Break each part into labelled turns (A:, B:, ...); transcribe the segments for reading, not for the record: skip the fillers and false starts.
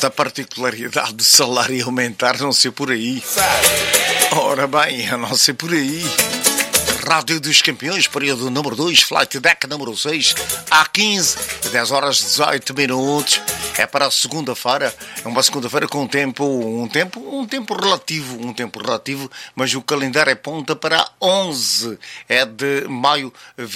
A: esta particularidade do salário aumentar não ser por aí. Ora bem, a não ser por aí. Rádio dos Campeões, período número 2, Flight Deck número 6, A15, 10 horas 18 minutos. É para a segunda-feira, é uma segunda-feira com um tempo relativo, mas o calendário aponta para 11, é de maio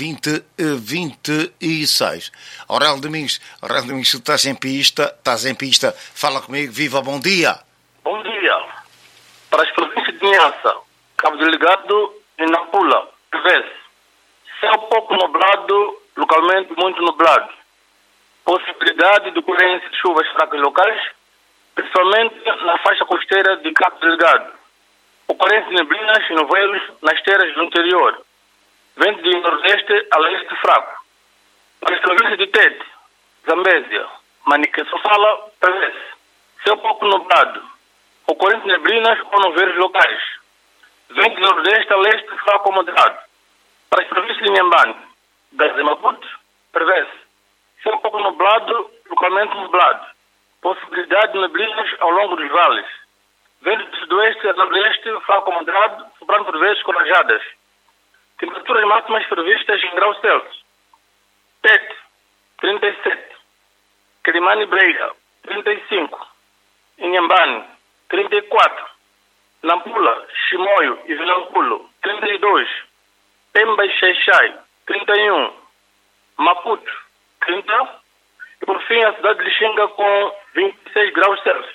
A: 2026. Aurélio Domingos, estás em pista, fala comigo, viva, bom dia.
B: Bom dia. Para as províncias de Niassa, Cabo Delgado e Nampula, prevê-se céu pouco nublado, localmente muito nublado. Possibilidade de ocorrência de chuvas fracas locais, principalmente na faixa costeira de Cabo Delgado. Ocorrência de neblinas e nevoeiros nas terras do interior. Vento de nordeste a leste fraco. Para as províncias de Tete, Zambésia, Manica e Sofala, prevê-se céu pouco nublado. Ocorrência de neblinas ou nevoeiros locais. Vento de nordeste a leste fraco ou moderado. Para as províncias de Inhambane, Gaza e Maputo, prevê-se céu pouco nublado, localmente nublado. Possibilidade de neblinas ao longo dos vales. Vento do sudoeste a nordeste, fraco ou moderado, soprando por vezes com rajadas. Temperaturas máximas previstas em graus Celsius. Tete, 37. Quelimane e Breira, 35. Inhambane, 34. Nampula, Chimoio e Vilanculo, 32. Pemba e Xai-Xai, 31. Maputo, 30. E por fim a cidade de Lixinga com 26 graus Celsius.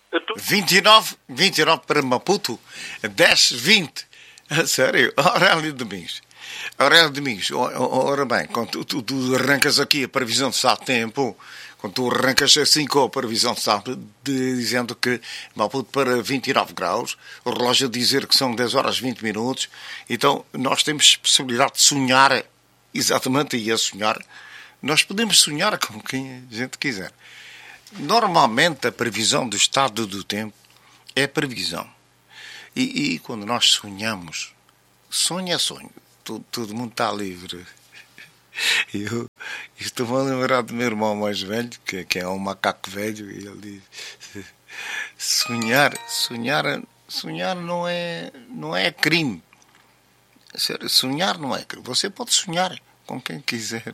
A: 29 para Maputo, 10, 20. A sério, Aurélio Domingos, ora bem, quando tu arrancas aqui a previsão de estado de tempo, quando tu arrancas assim com a previsão de estado, dizendo que Maputo para 29 graus, o relógio a dizer que são 10 horas 20 minutos, então nós temos possibilidade de sonhar, exatamente, e a sonhar, nós podemos sonhar com quem a gente quiser. Normalmente a previsão do estado do tempo é previsão. E quando nós sonhamos, sonho é sonho. Todo mundo está livre. Eu estou-me a lembrar do meu irmão mais velho, que é um macaco velho, e ele diz: sonhar não é crime. Sonhar não é crime. Você pode sonhar com quem quiser.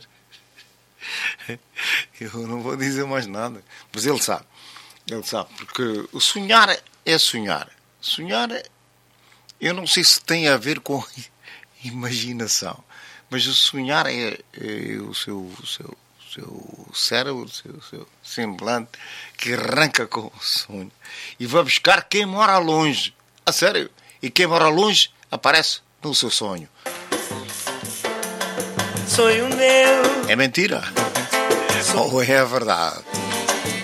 A: Eu não vou dizer mais nada, mas ele sabe, porque o sonhar é sonhar. Sonhar, eu não sei se tem a ver com imaginação, mas o sonhar é o seu cérebro, o seu semblante que arranca com o sonho e vai buscar quem mora longe, a sério, e quem mora longe aparece no seu sonho.
C: Sonho meu.
A: É mentira? Ou é a verdade?